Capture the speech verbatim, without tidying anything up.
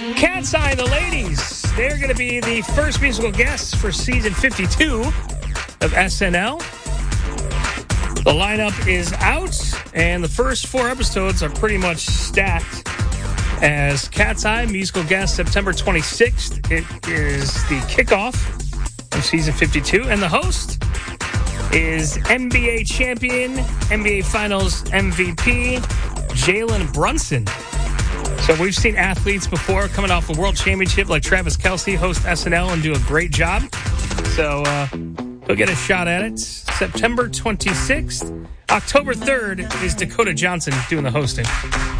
Cat's Eye, the ladies. They're going to be the first musical guests for season fifty-two of S N L. The lineup is out, and the first four episodes are pretty much stacked. As Cat's Eye, musical guest September twenty-sixth. It is the kickoff of season fifty-two, and the host is N B A champion, N B A Finals M V P, Jalen Brunson. So we've seen athletes before coming off a world championship like Travis Kelce host S N L and do a great job. So uh, he'll get a shot at it. September twenty-sixth. October third is Dakota Johnson doing the hosting.